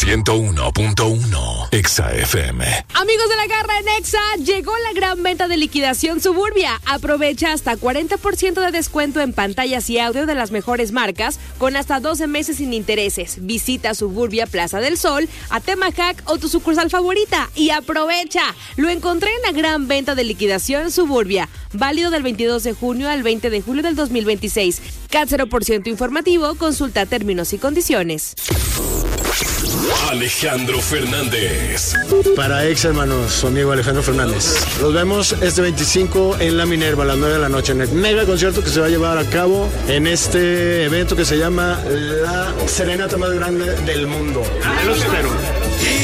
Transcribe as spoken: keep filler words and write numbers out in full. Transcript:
ciento uno punto uno Exa F M. Amigos de la Garra en Exa, llegó la gran venta de liquidación Suburbia. Aprovecha hasta cuarenta por ciento de descuento en pantallas y audio de las mejores marcas, con hasta doce meses sin intereses. Visita Suburbia Plaza del Sol, Atemajac o tu sucursal favorita y aprovecha. Lo encontré en la gran venta de liquidación Suburbia, válido del veintidós de junio al veinte de julio del dos mil veintiséis. C A T cero por ciento informativo, consulta términos y condiciones. Alejandro Fernández. Para Exa, hermanos, su amigo Alejandro Fernández. Los vemos este veinticinco en la Minerva a las nueve de la noche en el mega concierto que se va a llevar a cabo en este evento que se llama la serenata más grande del mundo. Los espero.